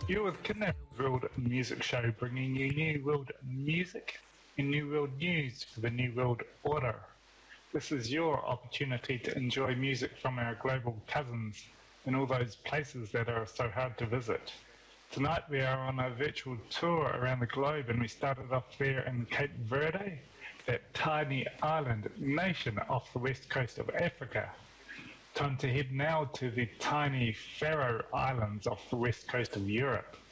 You're with Kidnap World Music Show, bringing you New World music and New World news for the New World Order. This is your opportunity to enjoy music from our global cousins in all those places that are so hard to visit. Tonight we are on a virtual tour around the globe, and we started off there in Cape Verde, that tiny island nation off the west coast of Africa. Time to head now to the tiny Faroe Islands off the west coast of Europe.